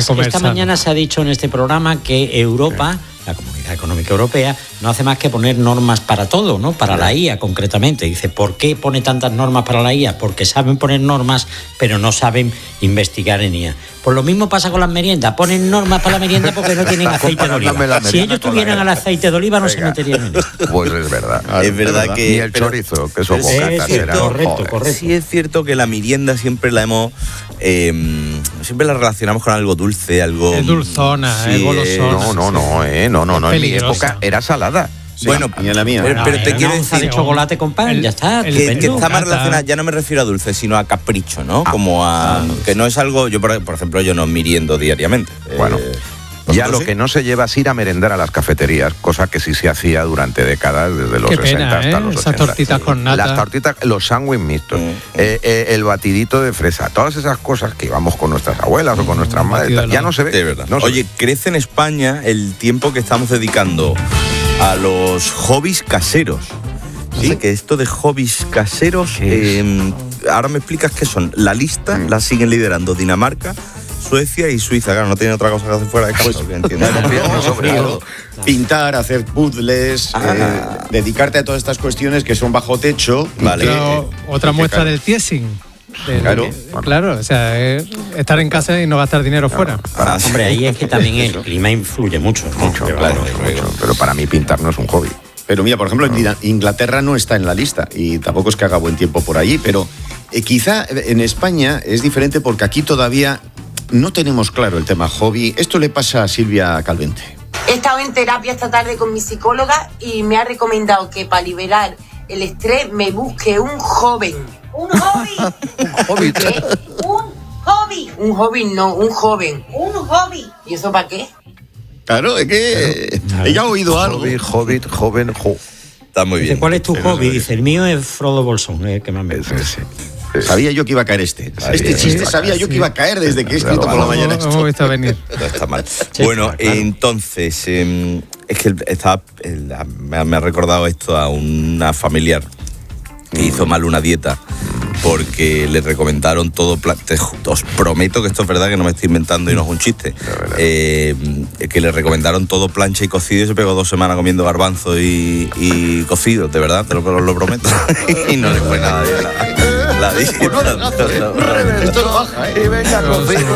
Además, esta mañana se ha dicho en este programa que Europa, la Comunidad Económica Europea, no hace más que poner normas para todo, ¿no? Para la IA concretamente. Dice, ¿por qué pone tantas normas para la IA? Porque saben poner normas, pero no saben investigar en IA. Pues lo mismo pasa con las meriendas. Ponen normas para la merienda porque no tienen aceite de oliva. Si ellos tuvieran el aceite de oliva, no se meterían en esto. Pues es verdad. Es verdad que... Ni el chorizo, que eso bocatas era... Correcto. Sí es cierto que la merienda siempre la hemos... siempre la relacionamos con algo dulce, algo... Es dulzona, es golosona. No, en mi época era salada. Sí, bueno, y en la mía. Pero te quiero decir... de chocolate con pan, ya está. Que está más relacionada, ya no me refiero a dulce, sino a capricho, ¿no? Como a... que no es algo... Yo, por ejemplo, yo no meriendo diariamente. Bueno... Ya lo sí. que no se lleva es ir a merendar a las cafeterías, cosa que sí se hacía durante décadas, desde los 60 hasta los 80. Esas tortitas con nata. Las tortitas, los sándwiches mixtos, el batidito de fresa, todas esas cosas que íbamos con nuestras abuelas o con nuestras madres, ya no se ve. De verdad. No Oye, crece en España el tiempo que estamos dedicando a los hobbies caseros. ¿Sí? No sé que esto de hobbies caseros, ahora me explicas qué son. La lista la siguen liderando Dinamarca, Suecia y Suiza. Claro, no tiene otra cosa que hacer fuera de casa. Pintar, hacer puzzles, dedicarte a todas estas cuestiones que son bajo techo. Vale. Otra muestra del tiesing. Claro, o sea, estar en casa y no gastar dinero fuera. Hombre, ahí es que también el clima influye mucho. Mucho, pero para mí pintar no es un hobby. Pero mira, por ejemplo, Inglaterra no está en la lista y tampoco es que haga buen tiempo por allí, pero quizá en España es diferente porque aquí todavía no tenemos claro el tema hobby. Esto le pasa a Silvia Calvente. He estado en terapia esta tarde con mi psicóloga y me ha recomendado que para liberar el estrés me busque un joven. ¿Un hobby? ¿Un hobby? ¿Un hobby? Un hobby no, un joven. ¿Un hobby? ¿Y eso para qué? Claro, es que ella ha oído algo. Hobbit, joven, Está muy bien. Dice, ¿cuál es tu hobby? Dice, el mío es Frodo Bolsón, que más me gusta. Sabía yo que iba a caer este chiste sabía yo que iba a caer desde que he escrito por la mañana. Hemos visto venir. No está mal. Bueno, entonces, es que me ha recordado esto a una familiar que hizo mal una dieta porque le recomendaron todo. Os prometo que esto es verdad, que no me estoy inventando y no es un chiste. Que le recomendaron todo plancha y cocido y se pegó 2 semanas comiendo garbanzo y cocido, de verdad, te lo prometo. Y no le fue nada bien. La dieta. Esto no baja, Y venga, cocido.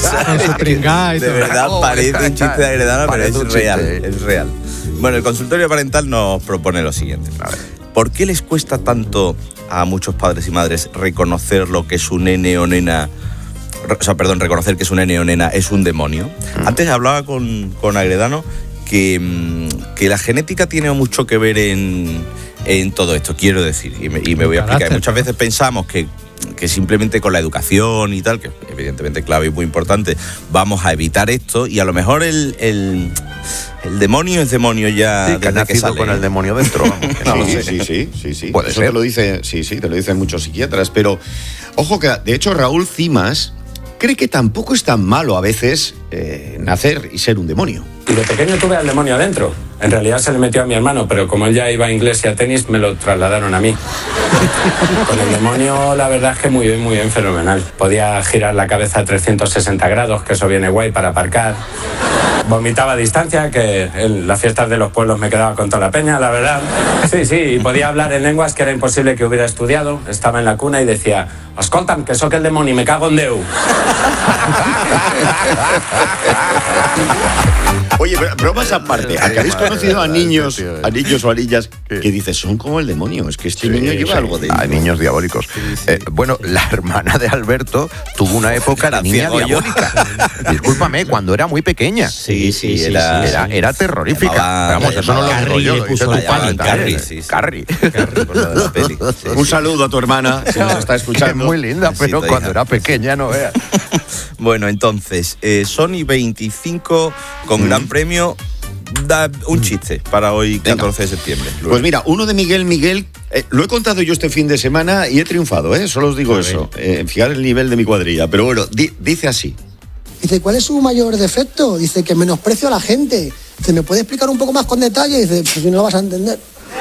De verdad, parece un chiste de Agredana, pero es real. Es real. Bueno, el consultorio parental nos propone lo siguiente. ¿Por qué les cuesta tanto a muchos padres y madres reconocer lo que su nene o nena... reconocer que su nene o nena es un demonio? Antes hablaba con Agredano que la genética tiene mucho que ver en todo esto, quiero decir, y me voy a explicar. Muchas veces pensamos que simplemente con la educación y tal, que evidentemente clave y muy importante, vamos a evitar esto, y a lo mejor el demonio es demonio ya, sí, que ha nacido sale, con el demonio dentro. Sí. Puede Eso ser. te lo dice, te lo dicen muchos psiquiatras, pero ojo que de hecho Raúl Cimas cree que tampoco es tan malo a veces nacer y ser un demonio. Y de pequeño tuve al demonio adentro. En realidad se le metió a mi hermano, pero como él ya iba a inglés y a tenis, me lo trasladaron a mí. Con el demonio, la verdad es que muy bien, fenomenal. Podía girar la cabeza a 360 grados, que eso viene guay para aparcar. Vomitaba a distancia, que en las fiestas de los pueblos me quedaba con toda la peña, la verdad. Sí, y podía hablar en lenguas que era imposible que hubiera estudiado. Estaba en la cuna y decía, escolta'm, que soc el demonio, me cago en Déu. Oye, bromas aparte, ¿a que habéis conocido a niños o a niñas que dices, son como el demonio? Es que este niño lleva algo de... Hay niños diabólicos. Bueno, la hermana de Alberto tuvo una época de niña diabólica. Discúlpame, cuando era muy pequeña. Sí. Era terrorífica. Vamos, eso no lo digo yo, lo dice tu padre. Carrie. Un saludo a tu hermana, si nos está escuchando. Es muy linda, pero cuando era pequeña no veas. Bueno, entonces, Sony 25 con gran premio. Da un chiste para hoy, 14 de septiembre. Luego. Pues mira, uno de Miguel, lo he contado yo este fin de semana y he triunfado, solo os digo eso. Fijar el nivel de mi cuadrilla. Pero bueno, dice así. Dice, ¿cuál es su mayor defecto? Dice, que menosprecio a la gente. Dice, ¿me puede explicar un poco más con detalle? Dice, pues si no lo vas a entender.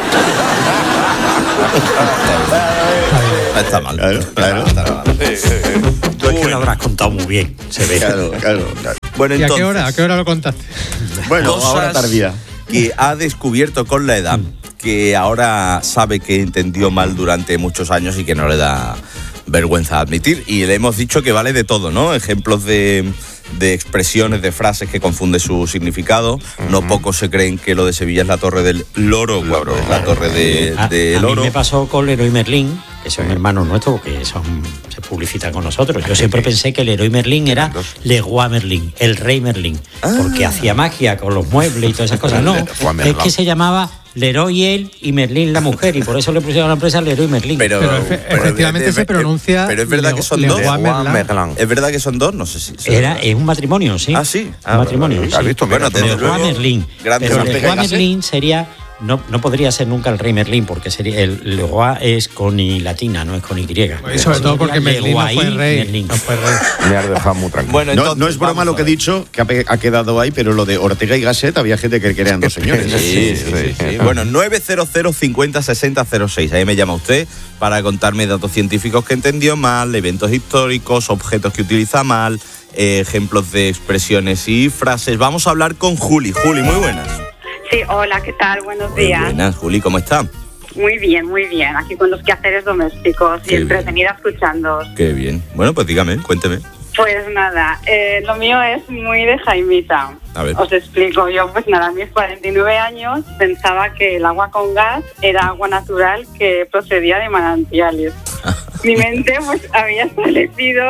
Está mal. Claro. Tú es que lo habrás contado muy bien, se ve. Claro. Bueno, ¿Y entonces, a qué hora lo contaste? Bueno, cosas ahora tardía. Que ha descubierto con la edad, que ahora sabe que entendió mal durante muchos años y que no le da vergüenza admitir. Y le hemos dicho que vale de todo, ¿no? Ejemplos de expresiones, de frases que confunde su significado. No pocos se creen que lo de Sevilla es la Torre del Loro, cuando es la Torre del Oro. A mí me pasó con Leroy Merlin, que son hermanos nuestros, que se publicitan con nosotros. Yo siempre pensé que Leroy Merlin era Leroy Merlin, el rey Merlin, porque hacía magia con los muebles y todas esas cosas. No, es que se llamaba Leroy él y Merlin la mujer, y por eso le pusieron a la empresa Leroy Merlin. Pero efectivamente se pronuncia. Pero es verdad que son dos. Es verdad que son dos, no sé si. Es un matrimonio, sí. Ah, sí. Un matrimonio. ¿Has visto? Bueno, Leroy Merlin. Pero Leroy Merlin sería. No podría ser nunca el rey Merlín, porque sería el Leroy es con I latina, no es con Y. Y sobre todo porque Merlín no fue rey. Me has dejado muy tranquilo. Bueno, entonces, no es broma lo que he dicho, que ha quedado ahí, pero lo de Ortega y Gasset había gente que querían dos señores. Sí. Bueno, 900 50 60 06. Ahí me llama usted para contarme datos científicos que entendió mal, eventos históricos, objetos que utiliza mal, ejemplos de expresiones y frases. Vamos a hablar con Juli. Juli, muy buenas. Sí, hola, ¿qué tal? Buenos días. Muy buenas, Juli, ¿cómo está? Muy bien, aquí con los quehaceres domésticos y entretenida escuchándoos. Qué bien. Bueno, pues dígame, cuénteme. Pues nada, lo mío es muy de Jaimita. A ver. Os explico. Yo, pues nada, a mis 49 años pensaba que el agua con gas era agua natural que procedía de manantiales. Mi mente pues había establecido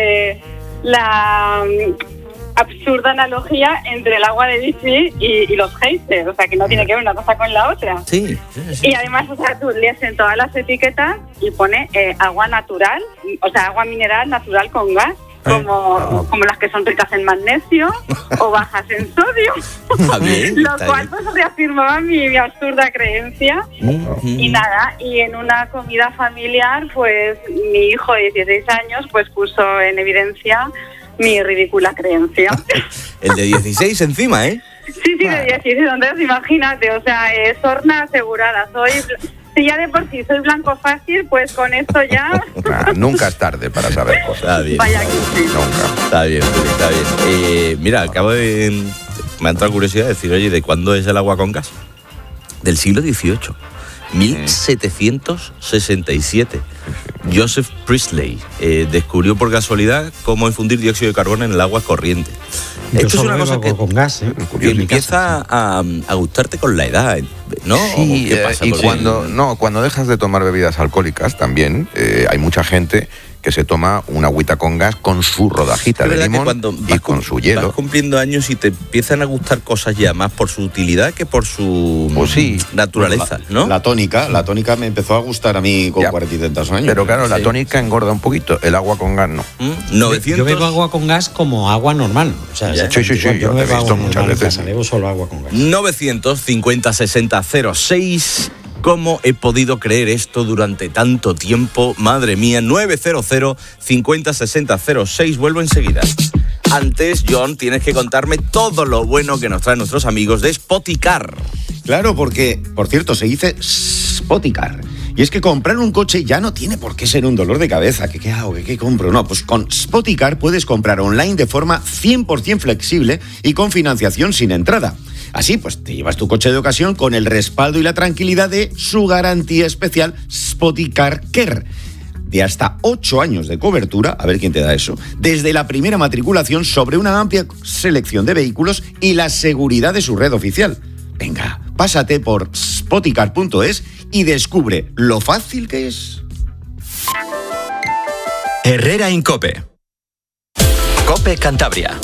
la absurda analogía entre el agua de bici y los geysers, o sea, que no tiene que ver una cosa con la otra. Sí. Y además, o sea, tú lees en todas las etiquetas y pone agua natural, o sea, agua mineral natural con gas, como las que son ricas en magnesio o bajas en sodio. Lo cual pues reafirmaba mi absurda creencia. Y nada, y en una comida familiar, pues mi hijo de 16 años pues puso en evidencia mi ridícula creencia. El de 16 encima, ¿eh? Sí, de 16, entonces imagínate, o sea, sorna asegurada, si ya de por sí soy blanco fácil, pues con esto ya... Nunca es tarde para saber cosas. Está bien. Vaya que sí. Nunca. Está bien. Mira, acabo de... Me ha entrado curiosidad de decir, oye, ¿de cuándo es el agua con gas? Del siglo XVIII. 1767. Joseph Priestley descubrió por casualidad cómo infundir dióxido de carbono en el agua corriente. Esto es una cosa que con gas, que empieza a gustarte con la edad, ¿no? Sí, ¿Qué pasa? y cuando dejas de tomar bebidas alcohólicas también hay mucha gente que se toma una agüita con gas con su rodajita de limón y con su hielo. Vas cumpliendo años y te empiezan a gustar cosas ya más por su utilidad que por su naturaleza, ¿no? La tónica me empezó a gustar a mí con 40 y tantos años. Pero claro, la tónica engorda un poquito, el agua con gas no. 900... Yo bebo agua con gas como agua normal. O sea, sí, yo te he visto muchas veces. Bebo solo agua con gas. 950 60 06. ¿Cómo he podido creer esto durante tanto tiempo? Madre mía, 900 50 60 06. Vuelvo enseguida. Antes, John, tienes que contarme todo lo bueno que nos traen nuestros amigos de Spoticar. Claro, porque, por cierto, se dice Spoticar. Y es que comprar un coche ya no tiene por qué ser un dolor de cabeza. ¿Qué hago? ¿Qué compro? No, pues con Spoticar puedes comprar online de forma 100% flexible y con financiación sin entrada. Así, pues te llevas tu coche de ocasión con el respaldo y la tranquilidad de su garantía especial Spoticar Care. De hasta 8 años de cobertura, a ver quién te da eso, desde la primera matriculación sobre una amplia selección de vehículos y la seguridad de su red oficial. Venga, pásate por spoticar.es y descubre lo fácil que es. Herrera Incope. Cope Cantabria.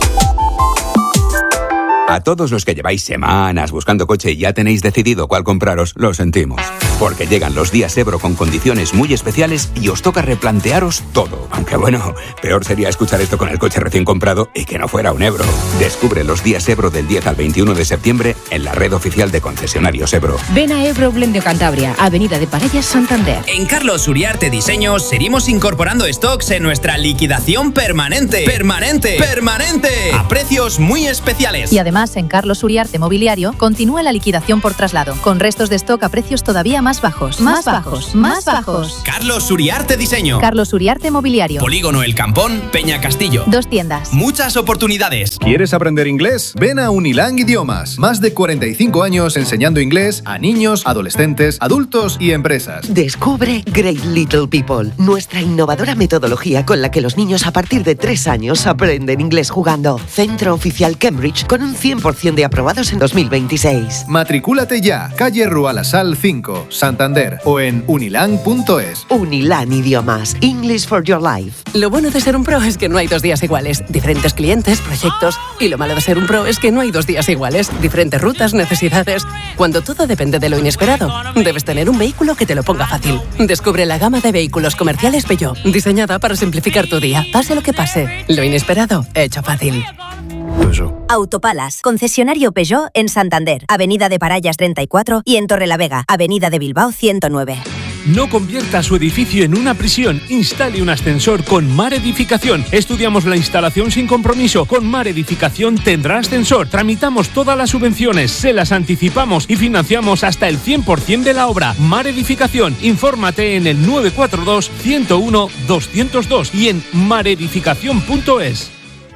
A todos los que lleváis semanas buscando coche y ya tenéis decidido cuál compraros, lo sentimos. Porque llegan los días Ebro con condiciones muy especiales y os toca replantearos todo. Aunque bueno, peor sería escuchar esto con el coche recién comprado y que no fuera un Ebro. Descubre los días Ebro del 10 al 21 de septiembre en la red oficial de concesionarios Ebro. Ven a Ebro Blend de Cantabria, Avenida de Parellas, Santander. En Carlos Uriarte Diseños seguimos incorporando stocks en nuestra liquidación permanente. ¡Permanente! A precios muy especiales. Y además, en Carlos Uriarte Mobiliario continúa la liquidación por traslado, con restos de stock a precios todavía más bajos. Más bajos. Más bajos. Carlos Uriarte Diseño. Carlos Uriarte Mobiliario. Polígono El Campón, Peña Castillo. 2 tiendas. Muchas oportunidades. ¿Quieres aprender inglés? Ven a Unilang Idiomas. Más de 45 años enseñando inglés a niños, adolescentes, adultos y empresas. Descubre Great Little People, nuestra innovadora metodología con la que los niños a partir de 3 años aprenden inglés jugando. Centro oficial Cambridge con un 100% de aprobados en 2026. Matricúlate ya. Calle Rualasal 5, Santander o en unilang.es. Unilang Idiomas. English for your life. Lo bueno de ser un pro es que no hay 2 días iguales. Diferentes clientes, proyectos. Y lo malo de ser un pro es que no hay 2 días iguales. Diferentes rutas, necesidades. Cuando todo depende de lo inesperado, debes tener un vehículo que te lo ponga fácil. Descubre la gama de vehículos comerciales Peugeot, diseñada para simplificar tu día. Pase lo que pase, lo inesperado, hecho fácil. Autopalas, concesionario Peugeot en Santander, Avenida de Parayas 34 y en Torrelavega, Avenida de Bilbao 109. No convierta su edificio en una prisión. Instale un ascensor con Mar Edificación. Estudiamos la instalación sin compromiso. Con Mar Edificación tendrá ascensor. Tramitamos todas las subvenciones, se las anticipamos y financiamos hasta el 100% de la obra. Mar Edificación. Infórmate en el 942 101 202 y en maredificación.es.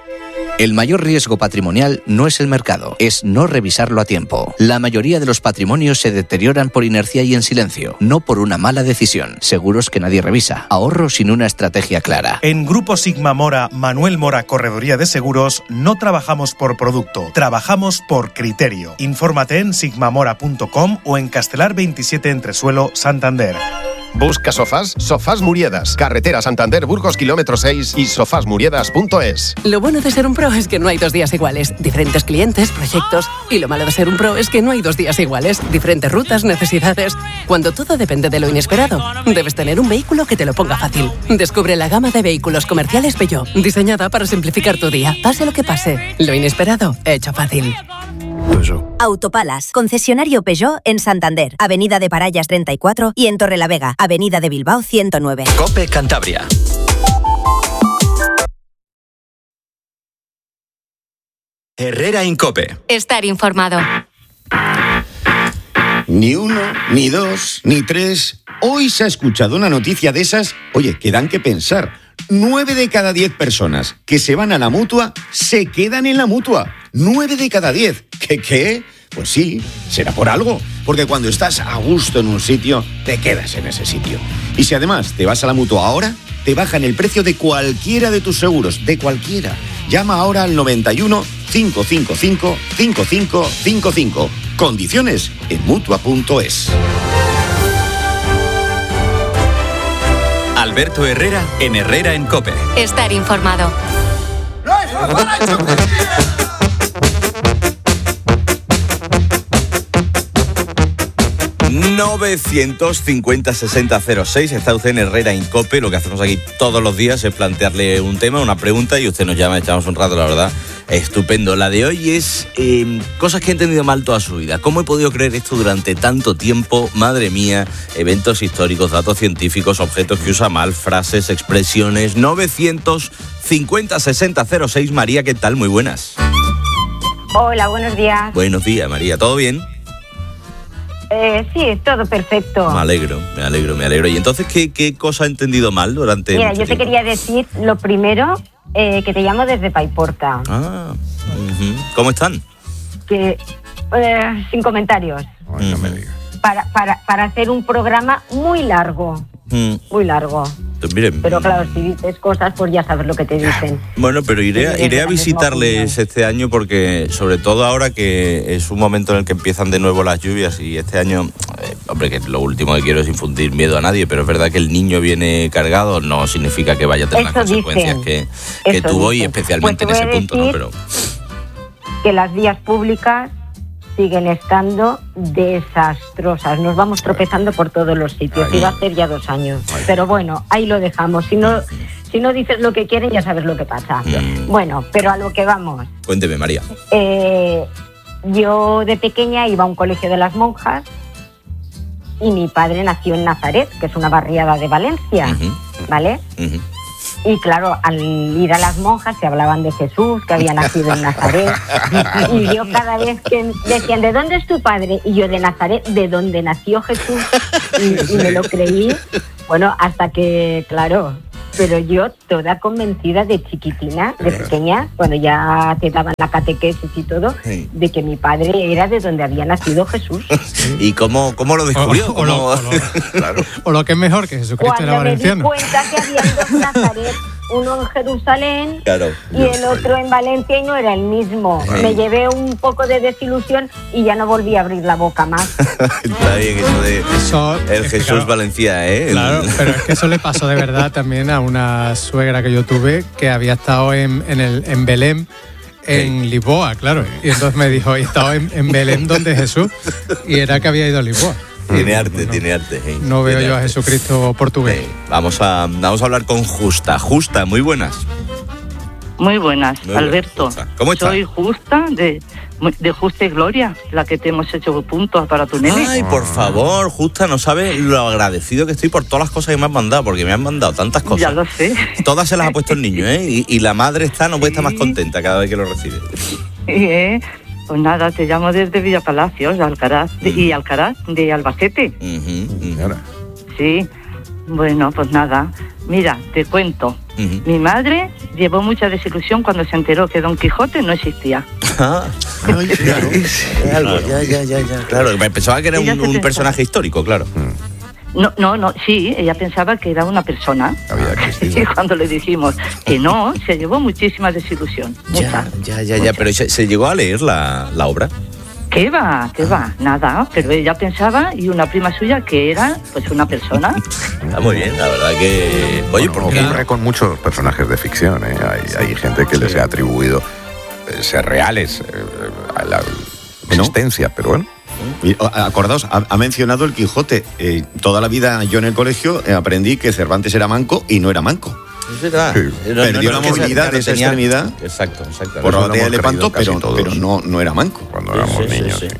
El mayor riesgo patrimonial no es el mercado, es no revisarlo a tiempo. La mayoría de los patrimonios se deterioran por inercia y en silencio, no por una mala decisión. Seguros que nadie revisa, ahorro sin una estrategia clara. En Grupo Sigma Mora, Manuel Mora Correduría de Seguros, no trabajamos por producto, trabajamos por criterio. Infórmate en sigmamora.com o en Castelar 27 Entresuelo, Santander. Busca sofás, Sofás Muriedas, carretera Santander Burgos kilómetro 6 y sofasmuriedas.es. Lo bueno de ser un pro es que no hay 2 días iguales. Diferentes clientes, proyectos. Y lo malo de ser un pro es que no hay 2 días iguales. Diferentes rutas, necesidades. Cuando todo depende de lo inesperado, debes tener un vehículo que te lo ponga fácil. Descubre la gama de vehículos comerciales Peugeot, diseñada para simplificar tu día. Pase lo que pase, lo inesperado, hecho fácil. Autopalas, concesionario Peugeot en Santander, Avenida de Parayas 34 y en Torrelavega, Avenida de Bilbao 109. COPE Cantabria. Herrera Incope. Estar informado. Ni 1, ni 2, ni 3. Hoy se ha escuchado una noticia de esas, oye, que dan que pensar. 9 de cada 10 personas que se van a la Mutua se quedan en la Mutua. 9 de cada 10. ¿Qué? Pues sí, será por algo. Porque cuando estás a gusto en un sitio, te quedas en ese sitio. Y si además te vas a la Mutua ahora, te bajan el precio de cualquiera de tus seguros, de cualquiera. Llama ahora al 91 555 5555. Condiciones en Mutua.es. Alberto Herrera en Herrera en COPE. Estar informado. 950-6006. Está usted en Herrera Incope. Lo que hacemos aquí todos los días es plantearle un tema, una pregunta, y usted nos llama, echamos un rato, la verdad. Estupendo. La de hoy es cosas que he entendido mal toda su vida. ¿Cómo he podido creer esto durante tanto tiempo? Madre mía, eventos históricos, datos científicos, objetos que usa mal, frases, expresiones. 950-6006. María, ¿qué tal? Muy buenas. Hola, buenos días. Buenos días, María. ¿Todo bien? Sí, todo perfecto. Me alegro. ¿Y entonces qué cosa he entendido mal durante Mira, mucho yo tiempo? te quería decir lo primero, que te llamo desde Paiporta. ¿Cómo están? Que sin comentarios. No me digas. Para hacer un programa muy largo. Muy largo. Miren, Pero claro, si dices cosas, pues ya sabes lo que te dicen. bueno, pero iré a visitarles este año, porque sobre todo ahora que es un momento en el que empiezan de nuevo las lluvias, y este año, hombre, que lo último que quiero es infundir miedo a nadie, pero es verdad que el niño viene cargado, no significa que vaya a tener las consecuencias que tuvo, y especialmente pues en ese punto, ¿no? Pero que las vías públicas siguen estando desastrosas. Nos vamos tropezando por todos los sitios. Y va a hacer ya 2 años. Pero bueno, ahí lo dejamos. Si no dices lo que quieren, ya sabes lo que pasa. Bueno, pero a lo que vamos. Cuénteme, María. Yo de pequeña iba a un colegio de las monjas y mi padre nació en Nazaret, que es una barriada de Valencia, ¿vale? Y claro, al ir a las monjas se hablaban de Jesús, que había nacido en Nazaret. Y yo cada vez que decían, ¿de dónde es tu padre? Y yo, de Nazaret, de donde nació Jesús. Y me lo creí. Bueno, hasta que, claro, pero yo toda convencida de chiquitina, de pequeña, cuando ya te daban la catequesis y todo, de que mi padre era de donde había nacido Jesús. ¿Y cómo lo descubrió? O lo que es mejor, que Jesucristo era valenciano. Cuando me di cuenta que había dos Nazaret, uno en Jerusalén y el otro en Valencia, y no era el mismo. Me llevé un poco de desilusión y ya no volví a abrir la boca más. Está bien eso de el Jesús claro, Valencia, ¿eh? Claro, pero es que eso le pasó de verdad también a una suegra que yo tuve que había estado en Belén, en Lisboa, claro. Y entonces me dijo, he estado en Belén donde Jesús, y era que había ido a Lisboa. Tiene arte. No veo yo a Jesucristo portugués. Vamos a hablar con Justa. Justa, muy buenas. Muy buenas, Alberto. Justa. ¿Cómo estás? Soy Justa, de Justa y Gloria, la que te hemos hecho puntos para tu nene. Ay, por favor, Justa, no sabes lo agradecido que estoy por todas las cosas que me has mandado, porque me han mandado tantas cosas. Ya lo sé. Todas se las ha puesto el niño, ¿eh? Y la madre no puede estar más contenta cada vez que lo recibe. Pues nada, te llamo desde Villa Palacios, de Alcaraz, y Alcaraz, de Albacete. Sí, bueno, pues nada. Mira, te cuento. Mi madre llevó mucha desilusión cuando se enteró que Don Quijote no existía. Claro, pensaba que era un personaje histórico, claro. No, sí, ella pensaba que era una persona. Y cuando le dijimos que no, se llevó muchísima desilusión. Ya, pero ¿se llegó a leer la obra? ¿Qué va? Nada, pero ella pensaba, y una prima suya, que era pues una persona. Está muy bien, la verdad que... Oye, ¿por qué? Ocurre con muchos personajes de ficción, ¿eh? Hay gente que les ha atribuido ser reales a la existencia, pero bueno. Y, acordaos, ha mencionado el Quijote. Toda la vida yo en el colegio aprendí que Cervantes era manco y no era manco. Es verdad. Sí. Perdió la movilidad de esa extremidad. Exacto. Por la batalla de Lepanto, pero no era manco. Cuando éramos niños. Sí.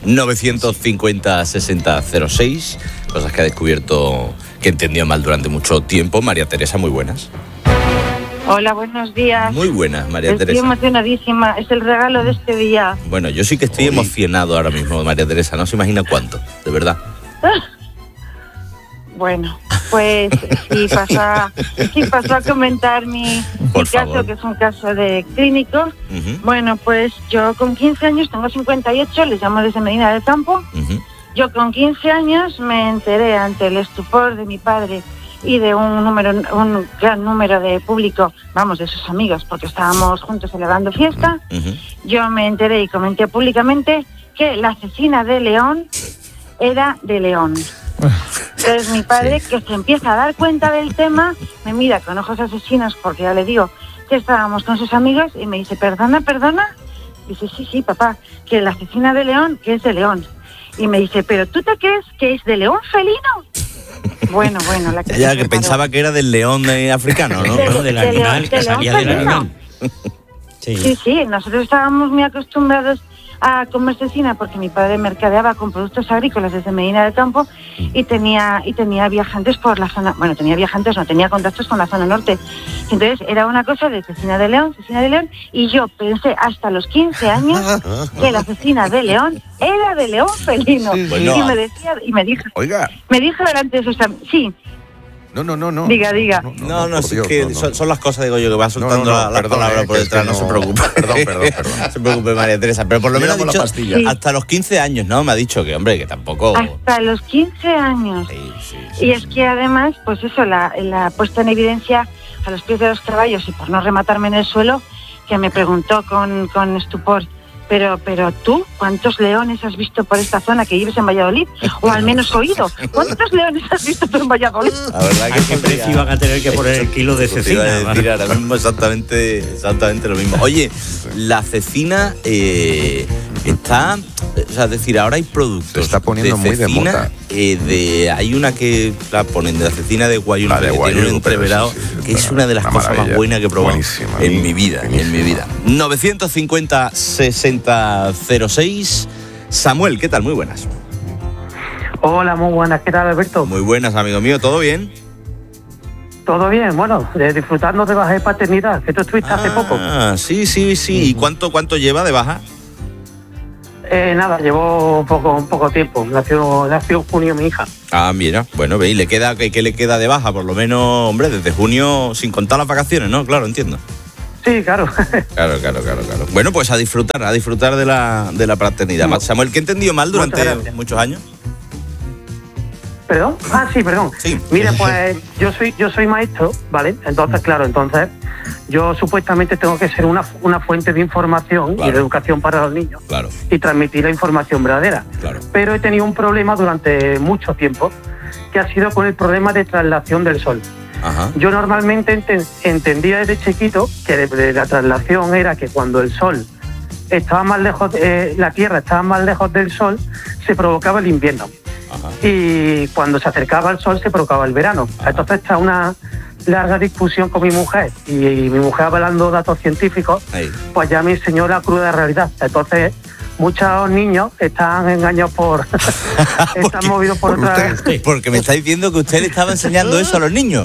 950-6006, cosas que ha descubierto que entendió mal durante mucho tiempo. María Teresa, muy buenas. Hola, buenos días. Muy buenas, María Teresa. Estoy emocionadísima, es el regalo de este día. Bueno, yo sí que estoy emocionado ahora mismo, María Teresa, no se imagina cuánto, de verdad. Bueno, pues sí pasó a comentar mi caso, que es un caso de clínico. Bueno, pues yo con 15 años, tengo 58, les llamo desde Medina del Campo. Yo con 15 años me enteré, ante el estupor de mi padre y de un gran número de público, de sus amigos, porque estábamos juntos celebrando fiesta. Yo me enteré y comenté públicamente que la asesina de León era de León. Entonces mi padre, que se empieza a dar cuenta del tema, me mira con ojos asesinos, porque ya le digo que estábamos con sus amigos, y me dice, ¿perdona? Dice, sí, papá, que la asesina de León, que es de León. Y me dice, ¿pero tú te crees que es de león felino? Bueno, la que... Ya, que pensaba que era del león africano, ¿no? Del animal, que salía del animal. Sí, nosotros estábamos muy acostumbrados a comer cecina, porque mi padre mercadeaba con productos agrícolas desde Medina del Campo y tenía viajantes por la zona, tenía contactos con la zona norte. Entonces era una cosa de cecina de león, y yo pensé hasta los 15 años que la cecina de león era de león felino. Bueno, y me dijo delante de sus amigos, sí. No. Diga. No, es que son las cosas, digo yo, que va soltando la palabra por detrás, no se preocupe. Perdón. No se preocupe, María Teresa, pero por lo menos ha dicho hasta los 15 años, ¿no? Me ha dicho que, hombre, que tampoco... Hasta los 15 años. Sí, y es que además, pues eso, la puesta en evidencia a los pies de los caballos, y por no rematarme en el suelo, que me preguntó con estupor, pero tú, ¿cuántos leones has visto por esta zona que vives en Valladolid? O al menos oído. ¿Cuántos leones has visto tú en Valladolid? La verdad que ¿qué precio van a tener que poner el kilo de cecina? Decir ahora mismo exactamente lo mismo. Oye, la cecina está... O sea, es decir, ahora hay productos. Se está poniendo de muy cecina, de moda. Hay una que la ponen de la cecina de guayú, que tiene un entreverado, que es una de las cosas más buenas que he probado en mi vida. 950-6006. Samuel, ¿qué tal? Muy buenas. Hola, muy buenas. ¿Qué tal, Alberto? Muy buenas, amigo mío. ¿Todo bien? Todo bien, bueno, disfrutando de baja de paternidad, que tú estuviste hace poco. Ah, sí. ¿Y cuánto lleva de baja? Nada, llevo poco tiempo. Nació en junio mi hija. Ah, mira, bueno, ¿y qué le queda de baja? Por lo menos, hombre, desde junio, sin contar las vacaciones, ¿no? Claro, entiendo. Sí, claro. Claro. Bueno, pues a disfrutar de la paternidad. Samuel, ¿qué he entendido mal durante muchos años? ¿Perdón? Sí, perdón. Sí. Mire, pues yo soy maestro, ¿vale? Entonces, yo supuestamente tengo que ser una fuente de información y de educación para los niños y transmitir la información verdadera. Claro. Pero he tenido un problema durante mucho tiempo, que ha sido con el problema de traslación del sol. Ajá. Yo normalmente entendía desde chiquito que la traslación era que cuando el sol estaba más lejos, la Tierra estaba más lejos del sol, se provocaba el invierno. Ajá. Y cuando se acercaba al sol se provocaba el verano. Ajá. Entonces está una larga discusión con mi mujer y mi mujer hablando datos científicos, pues ya me enseñó la cruda realidad. Entonces muchos niños están engañados están movidos por otra... Porque me está diciendo que usted le estaba enseñando eso a los niños.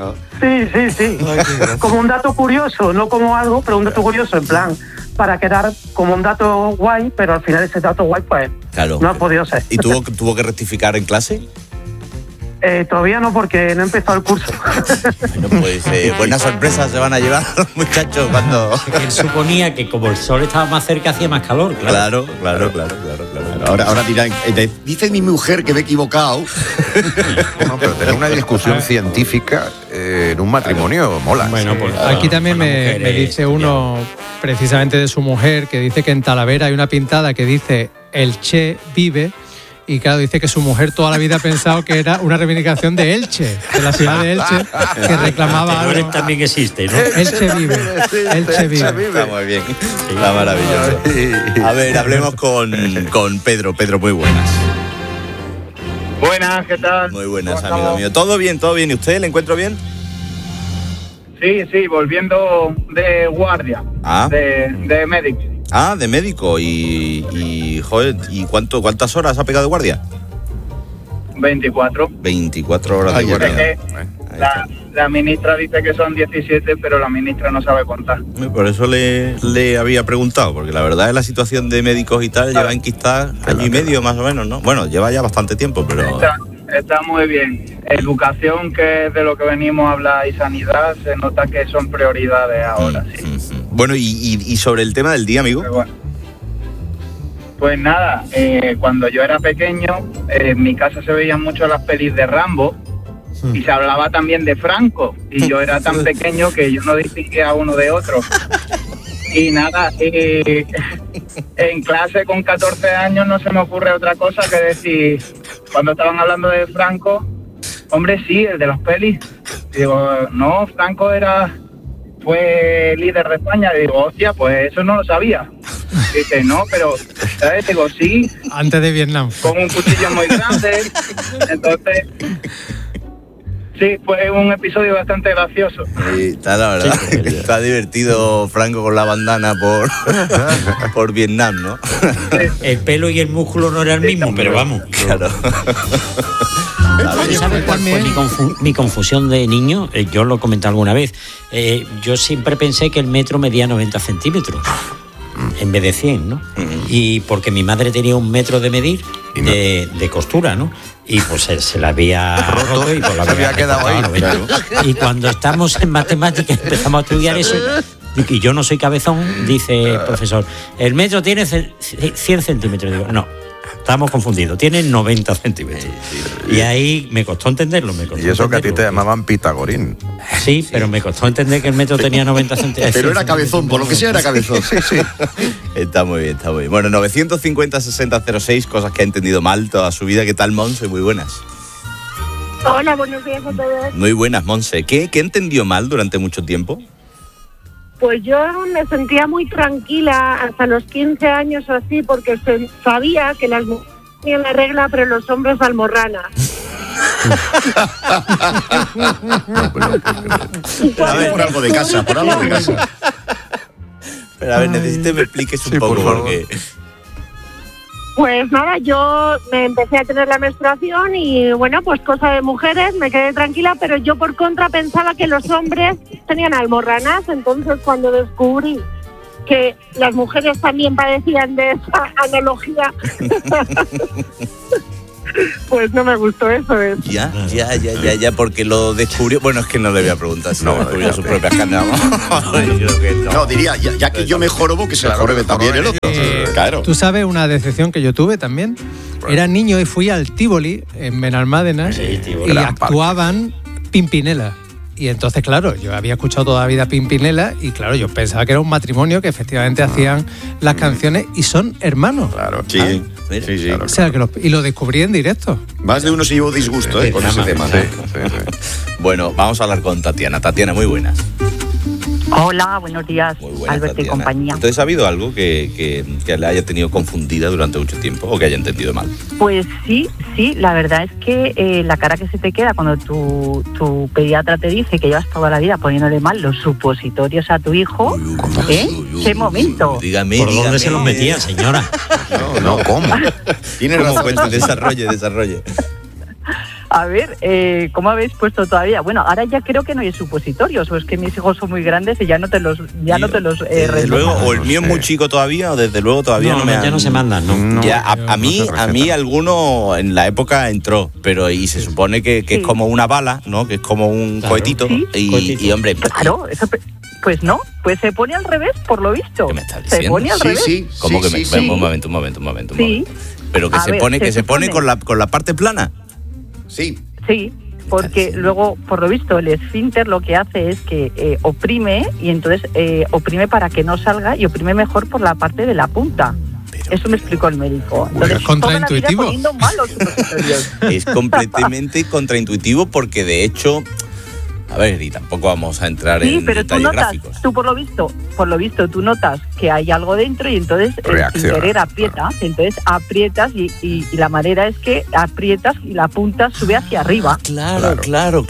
Sí. Como un dato curioso, no como algo, pero un dato curioso, en plan, para quedar como un dato guay, pero al final ese dato guay, pues, no ha podido ser. ¿Y tuvo que rectificar en clase? Todavía no, porque no he empezado el curso. Bueno, pues buenas sorpresas se van a llevar los muchachos cuando... Él suponía que como el sol estaba más cerca hacía más calor. Claro. Ahora dirán, dice mi mujer que me he equivocado. No, pero tener una discusión científica en un matrimonio mola. Bueno, pues aquí también me dice uno precisamente de su mujer, que dice que en Talavera hay una pintada que dice el Che vive. Y claro, dice que su mujer toda la vida ha pensado que era una reivindicación de Elche, de la ciudad de Elche, que reclamaba algo. También existe, ¿no? Elche vive. Está muy bien. Está maravilloso. A ver, hablemos con Pedro. Pedro, muy buenas. Buenas, ¿qué tal? Muy buenas, amigo mío. Todo bien. ¿Y usted le encuentro bien? Sí, volviendo de guardia, de médico. Ah, de médico. Y joder, ¿y cuántas horas ha pegado de guardia? 24. 24 horas de guardia. La ministra dice que son 17, pero la ministra no sabe contar. Por eso le había preguntado, porque la verdad es la situación de médicos y tal, lleva enquistada año y medio más o menos, ¿no? Bueno, lleva ya bastante tiempo, pero... Está muy bien. Educación, que es de lo que venimos a hablar, y sanidad, se nota que son prioridades ahora, sí. Bueno, y sobre el tema del día, amigo. Pues nada, cuando yo era pequeño, en mi casa se veían mucho las pelis de Rambo y se hablaba también de Franco, y yo era tan pequeño que yo no distinguía uno de otro. Y nada, en clase con 14 años no se me ocurre otra cosa que decir, cuando estaban hablando de Franco, hombre, sí, el de las pelis. Digo, no, Franco fue líder de España. Digo, hostia, pues eso no lo sabía. Dice, no, pero, ¿sabes? Digo, sí. Antes de Vietnam. Con un cuchillo muy grande. Entonces... Sí, fue un episodio bastante gracioso. Sí, está la verdad. Sí, está divertido Franco con la bandana por Vietnam, ¿no? El pelo y el músculo no era el mismo, pero vamos. Claro. ¿Sabes cuál fue mi confusión de niño? Yo lo comenté alguna vez. Yo siempre pensé que el metro medía 90 centímetros. En vez de 100, ¿no? Y porque mi madre tenía un metro de medir de costura, ¿no? Y pues se la había roto y pues la había quedado ahí. Y cuando estamos en matemáticas empezamos a estudiar eso, y yo no soy cabezón, dice el profesor, el metro tiene 100 centímetros. Digo, no, estamos confundidos, tiene 90 centímetros. Y ahí me costó entenderlo. Y eso que a ti te llamaban Pitagorín. Sí, pero me costó entender que el metro tenía 90 centímetros. Pero era cabezón, por lo que sea era cabezón. Sí. Está muy bien. Bueno, 950-6006, cosas que ha entendido mal toda su vida. ¿Qué tal, Monse? Muy buenas. Hola, buenos días a todos. Muy buenas, Monse. ¿Qué entendió mal durante mucho tiempo? Pues yo me sentía muy tranquila hasta los 15 años o así, porque sabía que las mujeres tenían la regla, pero los hombres almorrana. Por algo de casa. Pero a ver, necesito que me expliques un poco, porque... Pues nada, yo me empecé a tener la menstruación y bueno, pues cosa de mujeres, me quedé tranquila, pero yo por contra pensaba que los hombres tenían almorranas, entonces cuando descubrí que las mujeres también padecían de esa analogía, pues no me gustó eso. Ya, porque lo descubrió. Bueno, es que no le voy a preguntar si lo descubrió sus propias carnes. No, diría, ya que yo me jorobo, que se jorobe también el otro. Claro. ¿Tú sabes una decepción que yo tuve también? Era niño y fui al Tívoli, en Benalmádena, y actuaban Pimpinela. Y entonces, claro, yo había escuchado toda la vida Pimpinela y, claro, yo pensaba que era un matrimonio que efectivamente hacían las canciones y son hermanos. Claro, sí. Sí. O sea, y lo descubrí en directo. Más de uno se llevó disgusto con ese tema. Sí. Bueno, vamos a hablar con Tatiana. Tatiana, muy buenas. Hola, buenos días, Alberto Tatiana. Y compañía. Entonces, ¿ha habido algo que le haya tenido confundida durante mucho tiempo o que haya entendido mal? Pues sí, la verdad es que la cara que se te queda cuando tu pediatra te dice que llevas toda la vida poniéndole mal los supositorios a tu hijo, ¿qué momento? Dígame. ¿Por dónde se los metía, señora? No, ¿cómo? Tiene razón, desarrolle. A ver, ¿cómo habéis puesto todavía? Bueno, ahora ya creo que no hay supositorios, o es que mis hijos son muy grandes y ya no te los desde luego, o el mío es muy chico todavía, o desde luego todavía no me han... ya no se mandan, ¿no? Ya, a mí alguno en la época entró, pero y se supone que es como una bala, ¿no? Que es como un cohetito, y hombre... Claro, eso... Pues no, pues se pone al revés, por lo visto. ¿Qué me estás diciendo? Se pone al revés. Sí. ¿Cómo que me... Un momento. Sí. Pero que se pone con la parte plana. Sí, porque luego, por lo visto, el esfínter lo que hace es que oprime, y entonces oprime para que no salga y oprime mejor por la parte de la punta. Eso me explicó el médico. Entonces, es contraintuitivo. Es completamente contraintuitivo porque, de hecho... A ver, y tampoco vamos a entrar en detalles gráficos. Tú por lo visto, tú notas que hay algo dentro y entonces sin querer aprietas. Entonces aprietas y la manera es que aprietas y la punta sube hacia arriba. Claro.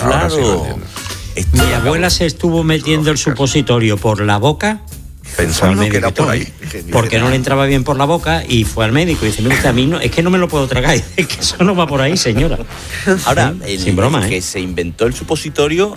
Mi abuela se estuvo metiendo el supositorio por la boca. Pensando que era por ahí. Porque no le entraba bien por la boca y fue al médico y dice, mire, a mí no, es que no me lo puedo tragar. Es que eso no va por ahí, señora. Ahora, sin broma, que se inventó el supositorio...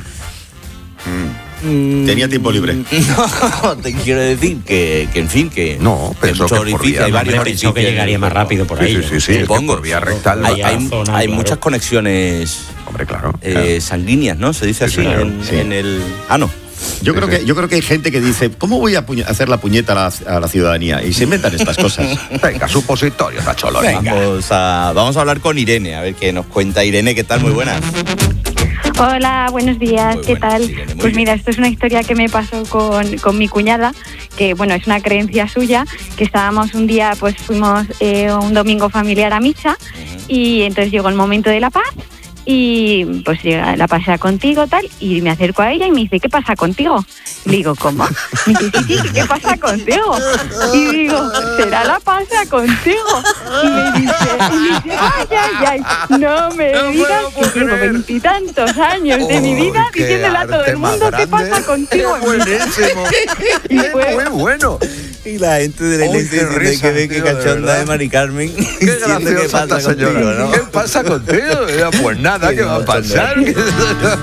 Tenía tiempo libre. No, te quiero decir que en fin, que... No, pensó que por vía... Hay varios orificios que llegaría más rápido por ahí. Sí, supongo. Por vía rectal. Hay muchas conexiones... Hombre, claro. Sanguíneas, ¿no? Se dice así en el... no. Yo creo que hay gente que dice, ¿cómo voy a hacer la puñeta a la ciudadanía? Y se inventan estas cosas. Venga, supositorios, Nacholo. Vamos a hablar con Irene, a ver qué nos cuenta. Irene, ¿qué tal? Muy buenas. Hola, buenos días, ¿qué tal? Irene, pues mira, esto es una historia que me pasó con mi cuñada, que bueno, es una creencia suya, que estábamos un día, pues fuimos un domingo familiar a misa, y entonces llegó el momento de la paz, y pues la pasea contigo tal, y me acerco a ella y me dice, ¿qué pasa contigo? Le digo, ¿cómo? Me dice, sí, ¿qué pasa contigo? Y digo, ¿será la pasea contigo? Y me dice, ay, no me digas que llevo 20 y tantos años de mi vida diciéndole a todo el mundo qué pasa contigo. Buenísimo. Y fue muy bueno. Y la gente de la iglesia tiene que ver qué cachonda de Mari Carmen. Qué graciosa esta señora, ¿no? ¿Qué pasa contigo? Pues nada, ¿qué va a pasar?